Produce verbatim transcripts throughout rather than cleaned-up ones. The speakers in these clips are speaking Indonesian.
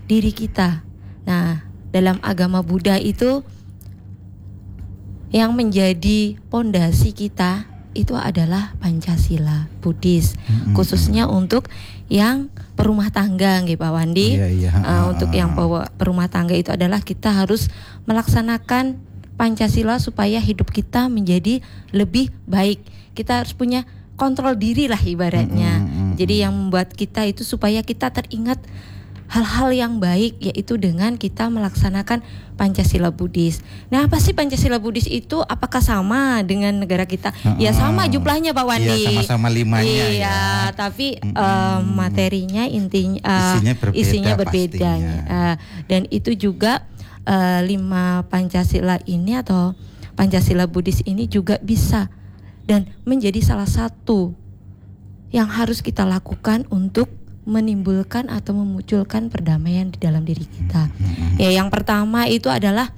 diri kita. Nah, dalam agama Buddha itu yang menjadi pondasi kita itu adalah Pancasila Buddhis, mm-hmm. khususnya untuk yang perumah tangga, gitu Pak Wandi. Iya, iya. Uh, untuk yang perumah tangga itu adalah kita harus melaksanakan Pancasila supaya hidup kita menjadi lebih baik. Kita harus punya kontrol diri lah ibaratnya. Mm-hmm. Jadi yang membuat kita itu supaya kita teringat hal-hal yang baik, yaitu dengan kita melaksanakan Pancasila Buddhis. Nah, apa sih Pancasila Buddhis itu? Apakah sama dengan negara kita? Uh-uh. Ya sama jumlahnya Pak Wandi. Iya, sama-sama limanya. Iya, ya. Tapi mm-hmm. uh, materinya intinya uh, isinya berbeda. Isinya berbeda. Uh, dan itu juga uh, lima Pancasila ini atau Pancasila Buddhis ini juga bisa dan menjadi salah satu yang harus kita lakukan untuk menimbulkan atau memunculkan perdamaian di dalam diri kita. Ya, yang pertama itu adalah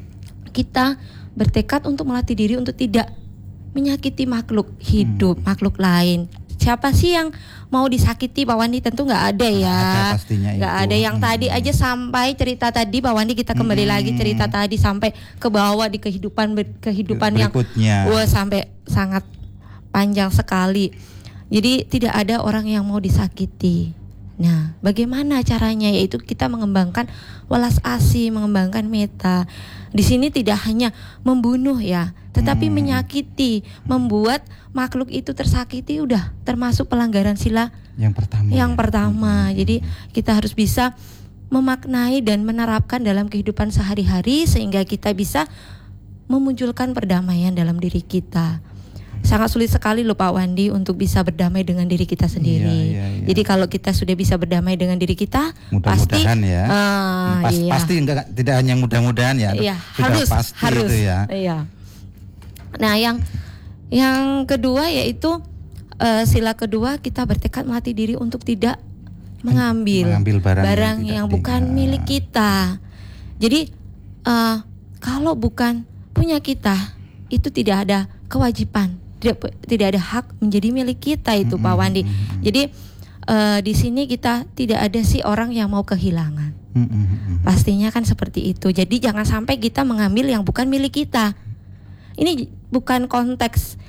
kita bertekad untuk melatih diri untuk tidak menyakiti makhluk hidup, hmm. makhluk lain. Siapa sih yang mau disakiti Pak Wandi? Tentu nggak ada ya. Ada pastinya itu. Nggak ada. Yang hmm. tadi aja sampai cerita tadi Pak Wandi, kita kembali hmm. lagi cerita tadi sampai ke bawah di kehidupan kehidupan berikutnya. Yang wah sampai sangat panjang sekali. Jadi tidak ada orang yang mau disakiti. Nah, bagaimana caranya? Yaitu kita mengembangkan welas asih, mengembangkan meta. Di sini tidak hanya membunuh ya, tetapi hmm. menyakiti, membuat makhluk itu tersakiti, udah termasuk pelanggaran sila yang pertama. Yang ya? pertama. Hmm. Jadi kita harus bisa memaknai dan menerapkan dalam kehidupan sehari-hari sehingga kita bisa memunculkan perdamaian dalam diri kita. Sangat sulit sekali loh Pak Wandi untuk bisa berdamai dengan diri kita sendiri. Iya, iya, iya. Jadi kalau kita sudah bisa berdamai dengan diri kita, mudah-mudahan pasti, ya. Uh, Pas, iya. Pasti enggak, tidak hanya mudah-mudahan ya. Iya, sudah harus, pasti harus. itu ya. Iya. Nah, yang yang kedua yaitu uh, sila kedua, kita bertekad melatih diri untuk tidak mengambil, mengambil barang, barang yang, yang bukan milik kita. Jadi uh, kalau bukan punya kita, itu tidak ada kewajiban. Tidak, tidak ada hak menjadi milik kita itu, mm-hmm. Pak Wandi. Jadi uh, di sini kita tidak ada sih orang yang mau kehilangan. Mm-hmm. Pastinya kan seperti itu. Jadi jangan sampai kita mengambil yang bukan milik kita. Ini bukan konteks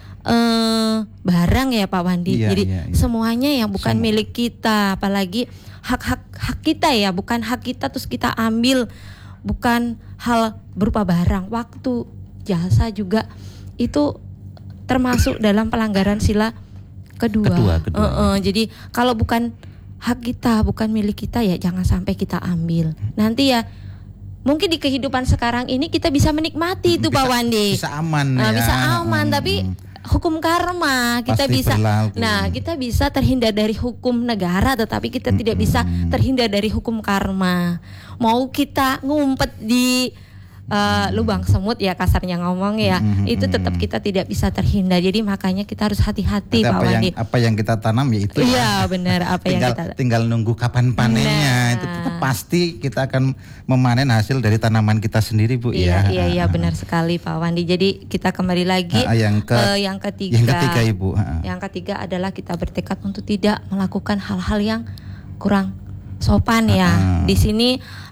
uh, barang ya Pak Wandi. Iya, Jadi iya, iya. semuanya yang bukan Semua. milik kita, apalagi hak-hak hak kita ya, bukan hak kita terus kita ambil, bukan hal berupa barang, waktu, jasa juga itu termasuk dalam pelanggaran sila kedua. kedua, kedua. Uh, uh, jadi kalau bukan hak kita, bukan milik kita ya jangan sampai kita ambil. Nanti ya mungkin di kehidupan sekarang ini kita bisa menikmati itu Pak Wandi. Bisa aman uh, ya. Bisa aman, hmm. tapi hukum karma kita Pasti bisa. berlaku. Nah kita bisa terhindar dari hukum negara, tetapi kita hmm. tidak bisa terhindar dari hukum karma. Mau kita ngumpet di Uh, lubang semut ya kasarnya ngomong ya, mm-hmm. itu tetap kita tidak bisa terhindar. Jadi makanya kita harus hati-hati Pak Wandi. Apa yang kita tanam ya itu. Iya benar, apa tinggal, yang kita tinggal nunggu kapan panennya. Nah. Itu tetap pasti kita akan memanen hasil dari tanaman kita sendiri Bu. Iya ya. iya iya benar sekali Pak Wandi. Jadi kita kembali lagi nah, yang, ke, uh, yang ketiga. Yang ketiga Ibu. Yang ketiga adalah kita bertekad untuk tidak melakukan hal-hal yang kurang sopan ya. Uh-huh. Di sini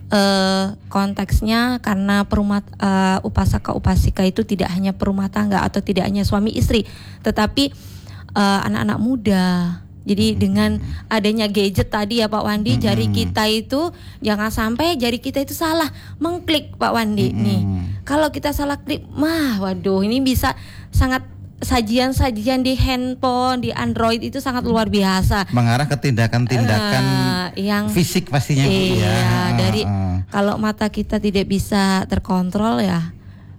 Uh, konteksnya karena perumah uh, upasaka upasika itu tidak hanya perumah tangga atau tidak hanya suami istri, tetapi uh, anak-anak muda. Jadi dengan adanya gadget tadi ya Pak Wandi, mm-hmm. jari kita itu jangan sampai jari kita itu salah mengklik Pak Wandi. Mm-hmm. Nih kalau kita salah klik, mah waduh ini bisa sangat sajian-sajian di handphone, di Android itu sangat luar biasa. Mengarah ke tindakan-tindakan uh, yang fisik pastinya Bu. Iya, ya. dari uh. kalau mata kita tidak bisa terkontrol ya,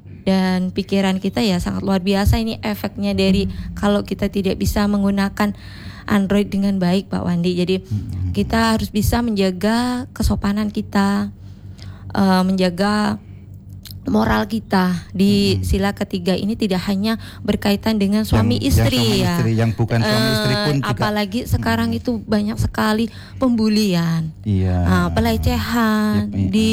dan pikiran kita ya sangat luar biasa. Ini efeknya dari hmm. kalau kita tidak bisa menggunakan Android dengan baik Pak Wandi. Jadi hmm. kita harus bisa menjaga kesopanan kita, uh, menjaga moral kita di hmm. sila ketiga ini tidak hanya berkaitan dengan suami yang, istri yang suami ya, istri, yang bukan suami istri pun juga. Apalagi sekarang hmm. itu banyak sekali pembulian, iya. uh, pelecehan yep, di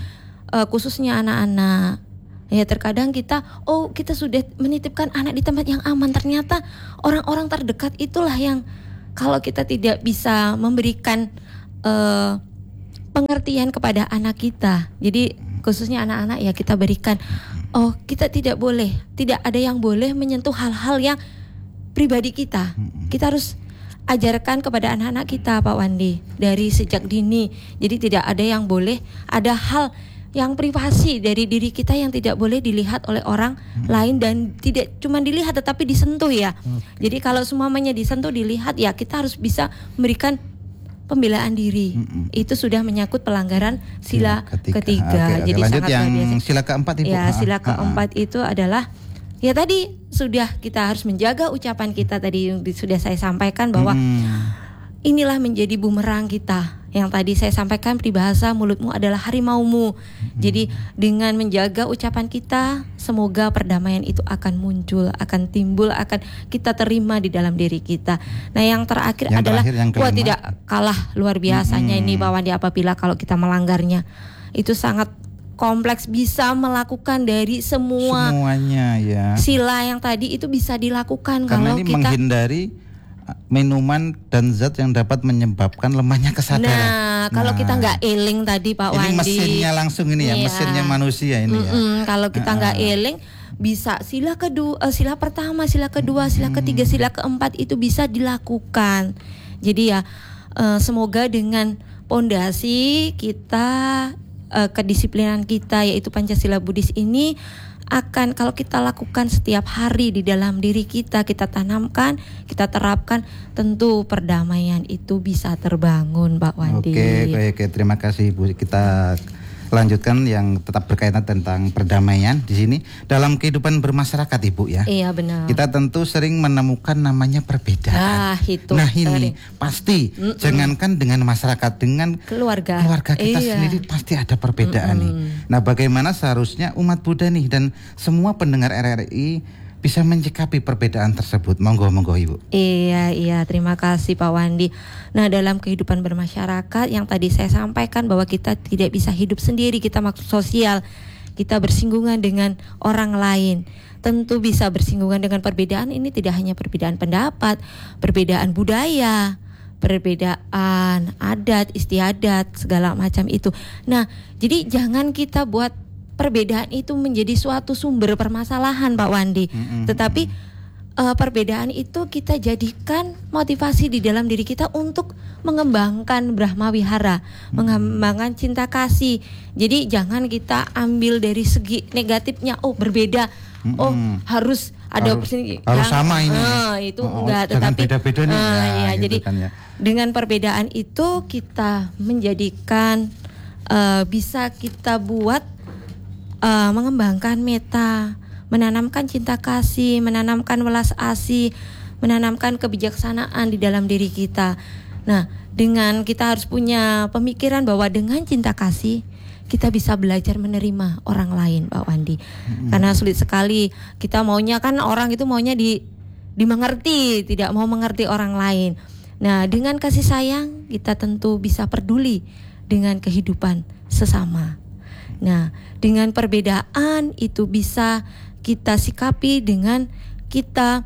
uh, khususnya anak-anak. Ya terkadang kita, oh kita sudah menitipkan anak di tempat yang aman, ternyata orang-orang terdekat itulah yang kalau kita tidak bisa memberikan uh, pengertian kepada anak kita. Jadi khususnya anak-anak ya kita berikan, oh kita tidak boleh, tidak ada yang boleh menyentuh hal-hal yang pribadi kita. Kita harus ajarkan kepada anak-anak kita, Pak Wandi, dari sejak dini. Jadi tidak ada yang boleh, ada hal yang privasi dari diri kita yang tidak boleh dilihat oleh orang hmm. lain, dan tidak cuma dilihat tetapi disentuh ya. Okay. Jadi kalau semuanya disentuh, dilihat, ya kita harus bisa memberikan pembelaan diri. Mm-mm. Itu sudah menyangkut pelanggaran sila ketiga. ketiga. Oke, oke. Jadi lanjut sangat yang biasa. Sila keempat Ibu. Ya, sila keempat ha-ha. itu adalah ya tadi sudah kita harus menjaga ucapan kita, tadi sudah saya sampaikan bahwa hmm. inilah menjadi bumerang kita. Yang tadi saya sampaikan, peribahasa mulutmu adalah harimaumu. Hmm. Jadi dengan menjaga ucapan kita, semoga perdamaian itu akan muncul, akan timbul, akan kita terima di dalam diri kita. Nah yang terakhir yang adalah terakhir, wah tidak kalah luar biasanya hmm. ini Pak Wandi, apabila kalau kita melanggarnya itu sangat kompleks, bisa melakukan dari semua semuanya ya. Sila yang tadi itu bisa dilakukan. Karena kalau ini kita menghindari minuman dan zat yang dapat menyebabkan lemahnya kesadaran. Nah, kalau nah. kita nggak eling tadi Pak ini Wandi. Ini mesinnya langsung ini ya, iya. mesinnya manusia ini Mm-mm, ya. Kalau kita nggak uh. eling, bisa sila kedua, uh, sila pertama, sila kedua, sila ketiga, sila keempat itu bisa dilakukan. Jadi ya, uh, semoga dengan pondasi kita, uh, kedisiplinan kita yaitu Pancasila Buddhis ini akan kalau kita lakukan setiap hari di dalam diri kita, kita tanamkan, kita terapkan, tentu perdamaian itu bisa terbangun, Pak Wandi. Oke, oke, oke. Terima kasih Ibu. Kita lanjutkan yang tetap berkaitan tentang perdamaian di sini dalam kehidupan bermasyarakat Ibu ya. Iya benar. Kita tentu sering menemukan namanya perbedaan. Nah, itu nah ini sering. pasti Mm-mm. jangankan dengan masyarakat, dengan keluarga, keluarga kita iya. sendiri pasti ada perbedaan Mm-mm. nih. Nah bagaimana seharusnya umat Buddha nih dan semua pendengar R R I bisa menyikapi perbedaan tersebut? Monggo, monggo Ibu. Iya, iya, terima kasih Pak Wandi. Nah, dalam kehidupan bermasyarakat yang tadi saya sampaikan bahwa kita tidak bisa hidup sendiri, kita makhluk sosial, kita bersinggungan dengan orang lain. Tentu bisa bersinggungan dengan perbedaan ini, tidak hanya perbedaan pendapat, perbedaan budaya, perbedaan adat, istiadat, segala macam itu. Nah, jadi jangan kita buat perbedaan itu menjadi suatu sumber permasalahan Pak Wandi. Mm-hmm. Tetapi uh, perbedaan itu kita jadikan motivasi di dalam diri kita untuk mengembangkan Brahma Wihara, mm-hmm. mengembangkan cinta kasih. Jadi jangan kita ambil dari segi negatifnya, oh berbeda, mm-hmm. oh harus ada harus, persini, harus yang, sama ini. Uh, itu oh, enggak, jangan tetapi beda-beda nih. Uh, nah, ya, gitu jadi kan ya. Dengan perbedaan itu kita menjadikan uh, bisa kita buat Uh, mengembangkan meta, menanamkan cinta kasih, menanamkan welas asih, menanamkan kebijaksanaan di dalam diri kita. Nah, dengan kita harus punya pemikiran bahwa dengan cinta kasih kita bisa belajar menerima orang lain, Pak Wandi. Hmm. Karena sulit sekali kita maunya kan orang itu maunya di dimengerti, tidak mau mengerti orang lain. Nah, dengan kasih sayang kita tentu bisa peduli dengan kehidupan sesama. Nah, dengan perbedaan itu bisa kita sikapi dengan kita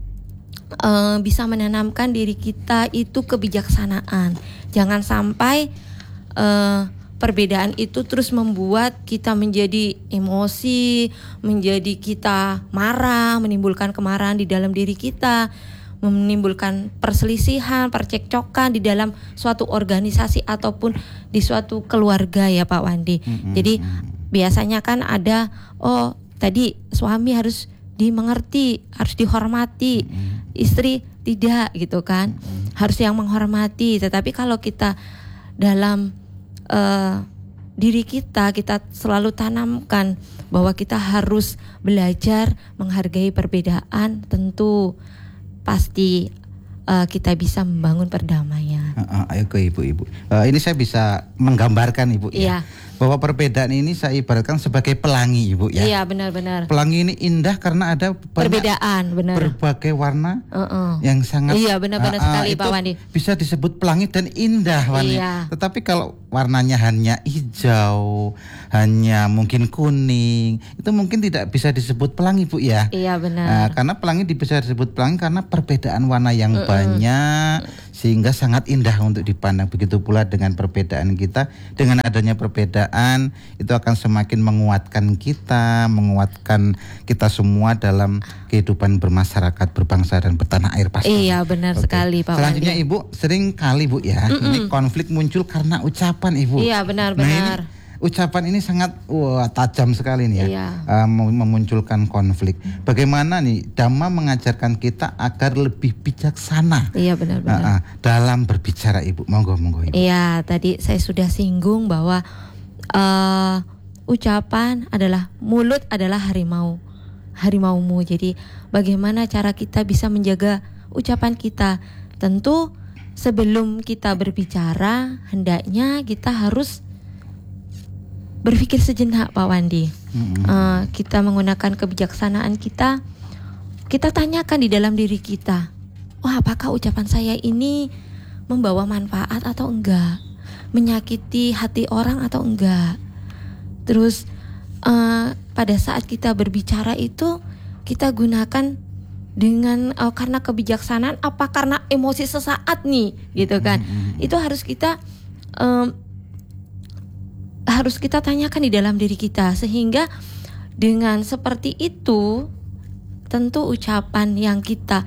uh, bisa menanamkan diri kita itu kebijaksanaan. Jangan sampai uh, perbedaan itu terus membuat kita menjadi emosi, menjadi kita marah, menimbulkan kemarahan di dalam diri kita, menimbulkan perselisihan, percekcokan di dalam suatu organisasi ataupun di suatu keluarga ya Pak Wandi. Mm-hmm. Jadi biasanya kan ada, oh tadi suami harus dimengerti, harus dihormati, mm-hmm. istri tidak gitu kan, mm-hmm. harus yang menghormati. Tetapi kalau kita dalam uh, diri kita, kita selalu tanamkan bahwa kita harus belajar menghargai perbedaan, tentu pasti uh, kita bisa membangun perdamaian. Uh, uh, ayo ke ibu-ibu. Uh, ini saya bisa menggambarkan Ibu ya. Iya. Bahwa perbedaan ini saya ibaratkan sebagai pelangi Ibu ya. Iya benar-benar. Pelangi ini indah karena ada perbedaan, benar. Berbagai warna uh-uh. yang sangat. Iya benar-benar uh, uh, sekali Pak Wandi. Bisa disebut pelangi dan indah warnanya. Iya. Tetapi kalau warnanya hanya hijau, hanya mungkin kuning, itu mungkin tidak bisa disebut pelangi Bu ya. Iya benar. Nah, karena pelangi bisa disebut pelangi karena perbedaan warna yang uh-uh. banyak sehingga sangat indah untuk dipandang. Begitu pula dengan perbedaan kita, dengan adanya perbedaan itu akan semakin menguatkan kita, menguatkan kita semua dalam kehidupan bermasyarakat, berbangsa dan bertanah air pasti. Iya benar Oke. sekali Pak Selanjutnya Wandi. Ibu, sering kali Bu ya, Mm-mm. ini konflik muncul karena ucapan Ibu. Iya benar-benar. Nah, ucapan ini sangat wah, tajam sekali nih ya, iya. uh, memunculkan konflik. Bagaimana nih Dhamma mengajarkan kita agar lebih bijaksana? Iya benar-benar. Uh, uh, dalam berbicara Ibu, monggo monggo Ibu. Iya, tadi saya sudah singgung bahwa uh, ucapan adalah mulut adalah harimau, harimaumu. Jadi bagaimana cara kita bisa menjaga ucapan kita? Tentu sebelum kita berbicara, hendaknya kita harus berpikir sejenak Pak Wandi. Mm-hmm. uh, Kita menggunakan kebijaksanaan kita. Kita tanyakan di dalam diri kita, wah apakah ucapan saya ini membawa manfaat atau enggak, menyakiti hati orang atau enggak. Terus uh, pada saat kita berbicara itu kita gunakan dengan uh, karena kebijaksanaan apa karena emosi sesaat nih gitu kan. Mm-hmm. Itu harus kita um, harus kita tanyakan di dalam diri kita, sehingga dengan seperti itu tentu ucapan yang kita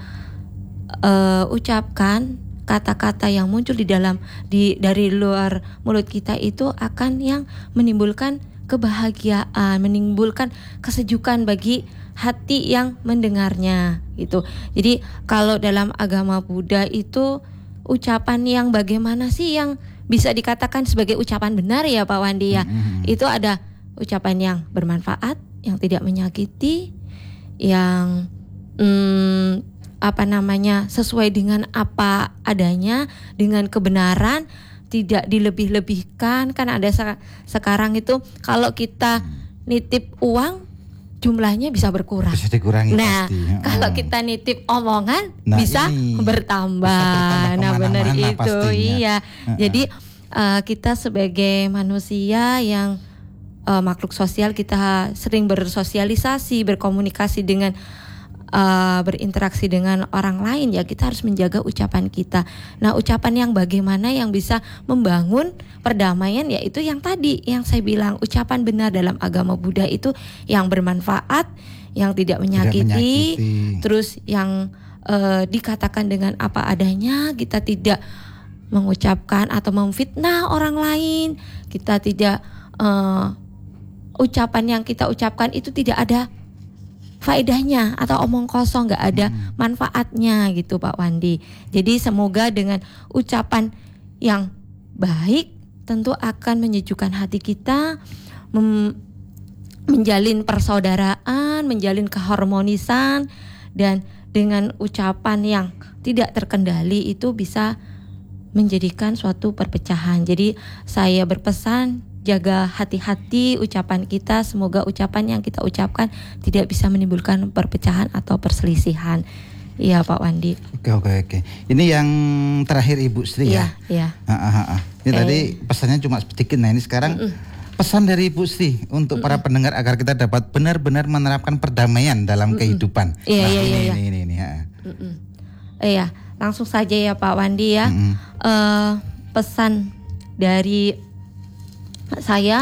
uh, ucapkan, kata-kata yang muncul di dalam di dari luar mulut kita itu akan yang menimbulkan kebahagiaan, menimbulkan kesejukan bagi hati yang mendengarnya gitu. Jadi kalau dalam agama Buddha itu ucapan yang bagaimana sih yang bisa dikatakan sebagai ucapan benar ya Pak Wandi ya. Mm-hmm. Itu ada ucapan yang bermanfaat, yang tidak menyakiti, yang hmm, apa namanya sesuai dengan apa adanya, dengan kebenaran, tidak dilebih-lebihkan. Kan ada se- sekarang itu kalau kita nitip uang jumlahnya bisa berkurang. Bisa dikurangi nah, pasti. Oh. Kalau kita nitip omongan nah, bisa, ini, bertambah. bisa bertambah. Nah, benar itu. Pastinya. Iya. Uh-uh. Jadi uh, kita sebagai manusia yang uh, makhluk sosial, kita sering bersosialisasi, berkomunikasi dengan uh, berinteraksi dengan orang lain, ya kita harus menjaga ucapan kita. Nah, ucapan yang bagaimana yang bisa membangun perdamaian, yaitu yang tadi yang saya bilang, ucapan benar dalam agama Buddha itu yang bermanfaat, yang tidak menyakiti, tidak menyakiti. Terus yang uh, dikatakan dengan apa adanya, kita tidak mengucapkan atau memfitnah orang lain, kita tidak uh, ucapan yang kita ucapkan itu tidak ada faedahnya atau omong kosong, nggak ada manfaatnya gitu Pak Wandi. Jadi semoga dengan ucapan yang baik tentu akan menyejukkan hati kita, mem- menjalin persaudaraan, menjalin keharmonisan, dan dengan ucapan yang tidak terkendali itu bisa menjadikan suatu perpecahan. Jadi saya berpesan, jaga hati-hati ucapan kita, semoga ucapan yang kita ucapkan tidak bisa menimbulkan perpecahan atau perselisihan. Iya Pak Wandi. Oke oke oke. Ini yang terakhir Ibu Sri ya. Iya. Ah, ah, ah. Ini eh. tadi pesannya cuma sedikit. Nah ini sekarang Mm-mm. pesan dari Ibu Sri untuk Mm-mm. para pendengar agar kita dapat benar-benar menerapkan perdamaian dalam Mm-mm. kehidupan. Iya nah, iya ini, iya. Ini ini ini. Ya. Iya, langsung saja ya Pak Wandi ya. Uh, pesan dari saya.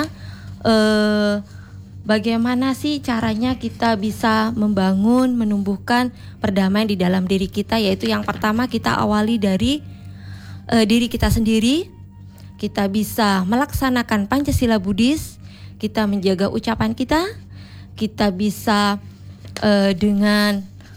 Uh, Bagaimana sih caranya kita bisa membangun, menumbuhkan perdamaian di dalam diri kita? Yaitu yang pertama, kita awali dari uh, diri kita sendiri. Kita bisa melaksanakan Pancasila Buddhis, kita menjaga ucapan kita, kita bisa uh, dengan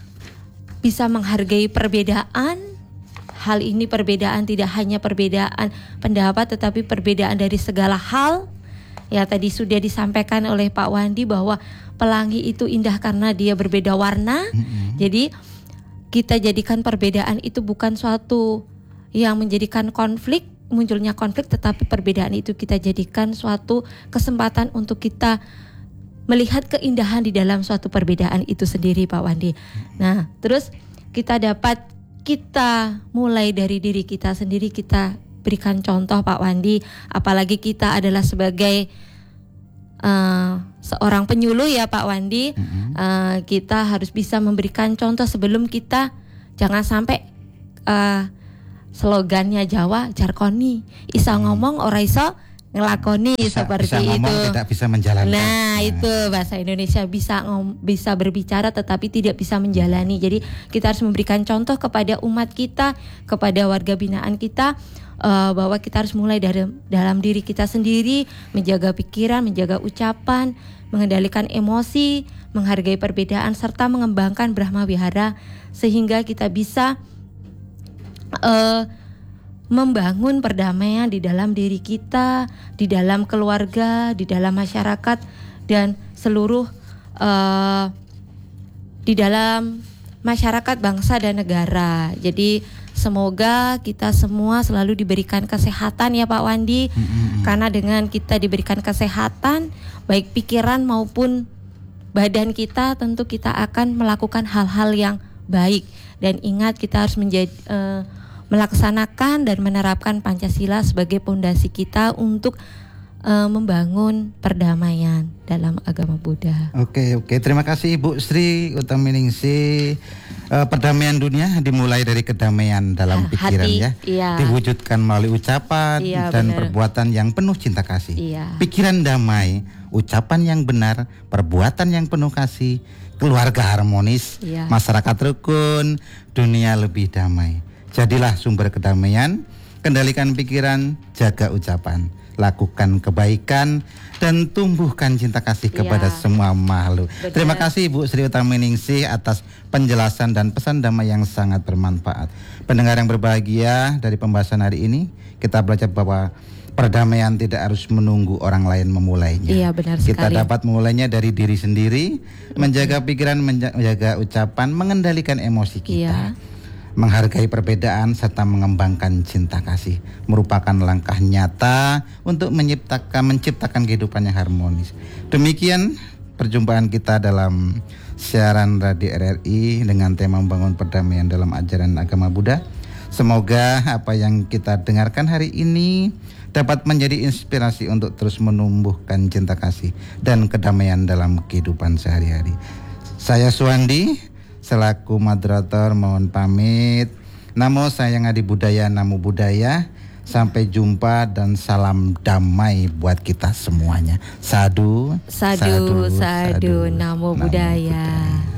bisa menghargai perbedaan. Hal ini perbedaan tidak hanya perbedaan pendapat, tetapi perbedaan dari segala hal. Ya, tadi sudah disampaikan oleh Pak Wandi bahwa pelangi itu indah karena dia berbeda warna. Mm-hmm. Jadi kita jadikan perbedaan itu bukan suatu yang menjadikan konflik, munculnya konflik, tetapi perbedaan itu kita jadikan suatu kesempatan untuk kita melihat keindahan di dalam suatu perbedaan itu sendiri Pak Wandi. Nah, terus kita dapat kita mulai dari diri kita sendiri, kita berikan contoh Pak Wandi, apalagi kita adalah sebagai uh, seorang penyuluh ya Pak Wandi, mm-hmm. uh, kita harus bisa memberikan contoh sebelum kita, jangan sampai uh, slogannya Jawa jarkoni, isa ngomong ora iso ngelakoni, bisa, seperti bisa ngomong, itu. tidak bisa menjalankan. Nah, nah, itu bahasa Indonesia, bisa ngom, bisa berbicara tetapi tidak bisa menjalani. Jadi kita harus memberikan contoh kepada umat kita, kepada warga binaan kita, uh, bahwa kita harus mulai dari dalam diri kita sendiri, menjaga pikiran, menjaga ucapan, mengendalikan emosi, menghargai perbedaan serta mengembangkan Brahma Wihara sehingga kita bisa uh, membangun perdamaian di dalam diri kita, di dalam keluarga, di dalam masyarakat dan seluruh uh, di dalam masyarakat, bangsa dan negara. Jadi semoga kita semua selalu diberikan kesehatan ya Pak Wandi, mm-hmm. karena dengan kita diberikan kesehatan baik pikiran maupun badan kita, tentu kita akan melakukan hal-hal yang baik. Dan ingat, kita harus menjadi uh, melaksanakan dan menerapkan Pancasila sebagai pondasi kita untuk uh, membangun perdamaian dalam agama Buddha. Oke, oke. Terima kasih Ibu Sri Utaminingsih. Uh, perdamaian dunia dimulai dari kedamaian dalam pikiran, hati, ya. Iya. Diwujudkan melalui ucapan iya, dan benar. perbuatan yang penuh cinta kasih. Iya. Pikiran damai, ucapan yang benar, perbuatan yang penuh kasih, keluarga harmonis, iya. masyarakat rukun, dunia lebih damai. Jadilah sumber kedamaian, kendalikan pikiran, jaga ucapan, lakukan kebaikan, dan tumbuhkan cinta kasih kepada ya. semua makhluk. Benar. Terima kasih Ibu Sri Utaminingsih atas penjelasan dan pesan damai yang sangat bermanfaat. Pendengar yang berbahagia, dari pembahasan hari ini kita belajar bahwa perdamaian tidak harus menunggu orang lain memulainya. Iya, benar Kita sekali. dapat memulainya dari diri sendiri, menjaga pikiran, menjaga ucapan, mengendalikan emosi kita. Iya. Menghargai perbedaan serta mengembangkan cinta kasih merupakan langkah nyata untuk menciptakan menciptakan kehidupan yang harmonis. Demikian perjumpaan kita dalam siaran Radio R R I dengan tema membangun perdamaian dalam ajaran agama Buddha. Semoga apa yang kita dengarkan hari ini dapat menjadi inspirasi untuk terus menumbuhkan cinta kasih dan kedamaian dalam kehidupan sehari-hari. Saya Suwandi selaku moderator mohon pamit. Namo Sayang Adi Budaya, Namo Buddhaya. Sampai jumpa dan salam damai buat kita semuanya. Sadu, sadu, sadu, sadu. Namo Buddhaya.